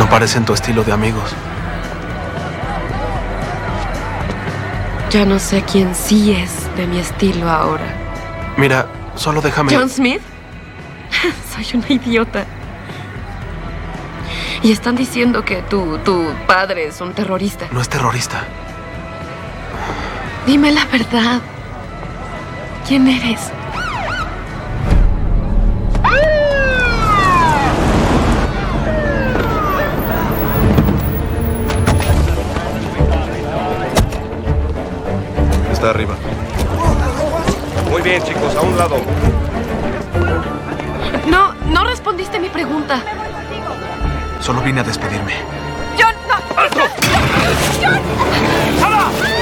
parecen tu estilo de amigos. Ya no sé quién sí es de mi estilo ahora. Mira, solo déjame... ¿John Smith? Soy una idiota. Y están diciendo que tu padre es un terrorista. No es terrorista. Dime la verdad. ¿Quién eres? Está arriba. Muy bien, chicos, a un lado. No respondiste mi pregunta. Solo vine a despedirme. ¡John, no! ¡John! ¡John! ¡Sara!